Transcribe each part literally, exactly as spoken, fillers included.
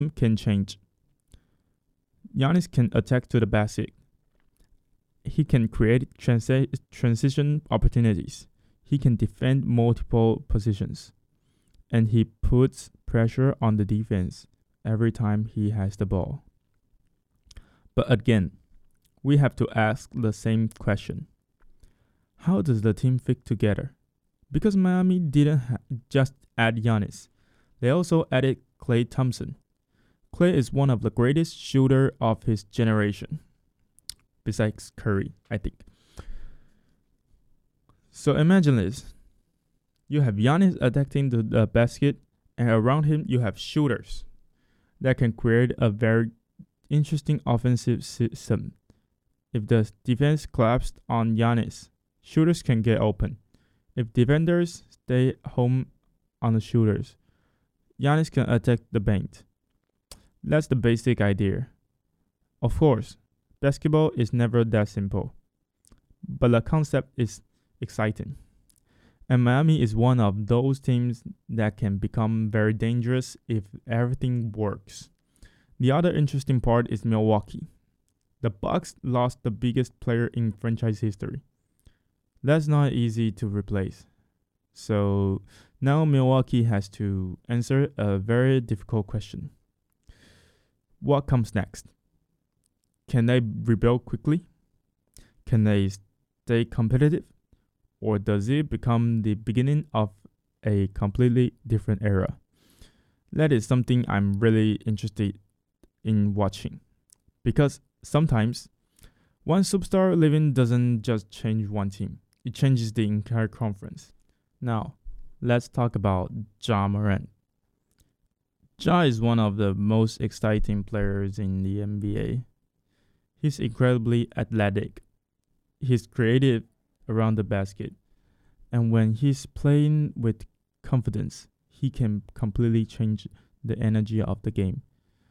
can change. Giannis can attack to the basket. He can create transi- transition opportunities. He can defend multiple positions. And he puts pressure on the defense every time he has the ball. But again, we have to ask the same question. How does the team fit together? Because Miami didn't ha- just add Giannis. They also added Klay Thompson. Klay is one of the greatest shooters of his generation. Besides Curry, I think. So imagine this. You have Giannis attacking the, the basket, and around him you have shooters that can create a very interesting offensive system. If the defense collapsed on Giannis, shooters can get open. If defenders stay home on the shooters, Giannis can attack the paint. That's the basic idea. Of course, basketball is never that simple, but the concept is exciting. And Miami is one of those teams that can become very dangerous if everything works. The other interesting part is Milwaukee. The Bucks lost the biggest player in franchise history. That's not easy to replace. So now Milwaukee has to answer a very difficult question. What comes next? Can they rebuild quickly? Can they stay competitive? Or does it become the beginning of a completely different era? That is something I'm really interested in watching. Because sometimes one superstar leaving doesn't just change one team. It changes the entire conference. Now, let's talk about Ja Morant. Ja is one of the most exciting players in the N B A. He's incredibly athletic. He's creative around the basket. And when he's playing with confidence, he can completely change the energy of the game.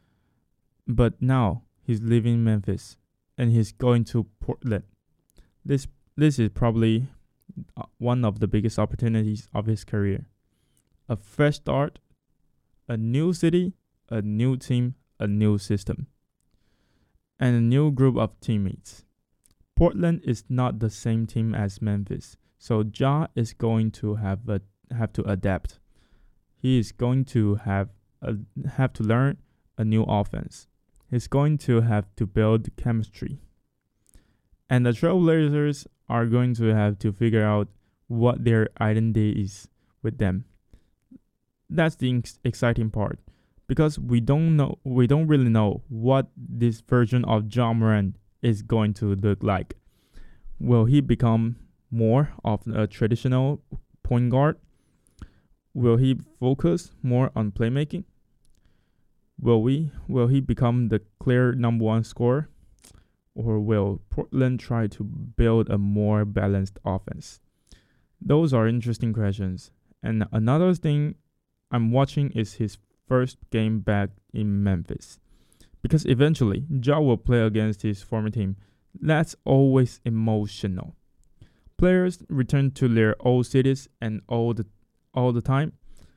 But now he's leaving Memphis and he's going to Portland. This this is probably one of the biggest opportunities of his career. A fresh start, a new city, a new team, a new system, and a new group of teammates. Portland is not the same team as Memphis, so Ja is going to have a, have to adapt. He is going to have a, have to learn a new offense. He's going to have to build chemistry. And the Trailblazers are going to have to figure out what their identity is with them. That's the ex- exciting part, because we don't know, we don't really know what this version of Ja Morant is going to look like. Will he become more of a traditional point guard? Will he focus more on playmaking? Will we will he become the clear number one scorer? Or will Portland try to build a more balanced offense? Those are interesting questions. And another thing I'm watching is his first game back in Memphis. Because eventually, Ja will play against his former team. That's always emotional. Players return to their old cities and all the all the time.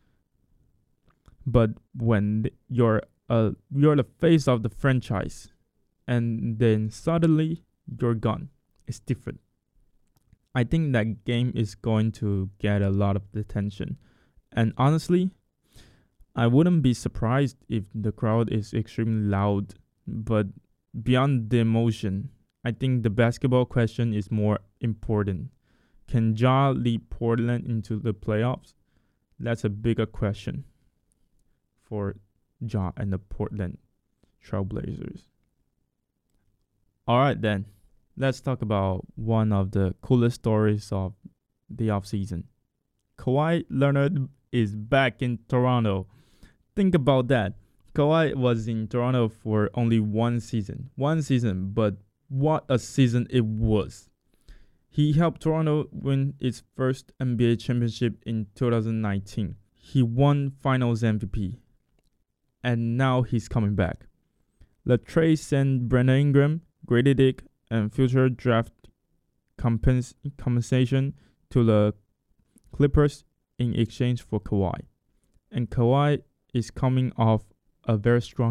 But when you're uh, you're the face of the franchise, and then suddenly you're gone, it's different. I think that game is going to get a lot of attention. And honestly, I wouldn't be surprised if the crowd is extremely loud. But beyond the emotion, I think the basketball question is more important. Can Ja lead Portland into the playoffs? That's a bigger question for Ja and the Portland Trailblazers. Alright then, let's talk about one of the coolest stories of the offseason. Kawhi Leonard is back in Toronto. Think about that. Kawhi was in Toronto for only one season. One season, but what a season it was. He helped Toronto win its first N B A championship in two thousand nineteen. He won Finals M V P. And now he's coming back. The trade sent Brandon Ingram, Grady Dick, and future draft compens- compensation to the Clippers in exchange for Kawhi. And Kawhi is coming off a very strong